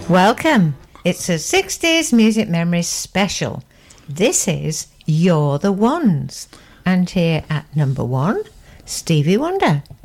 Welcome. It's a 60s Music Memories special. This is You're the Ones. And here at number 1, Stevie Wonder.